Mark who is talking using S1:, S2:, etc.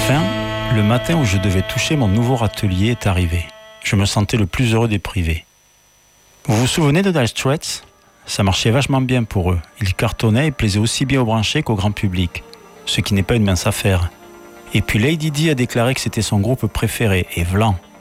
S1: Enfin, le matin où je devais toucher mon nouveau râtelier est arrivé. Je me sentais le plus heureux des privés. Vous vous souvenez de Dire Straits ? Ça marchait vachement bien pour eux. Ils cartonnaient et plaisaient aussi bien aux branchés qu'au grand public, ce qui n'est pas une mince affaire. Et puis Lady Di a déclaré que c'était son groupe préféré, et vlan.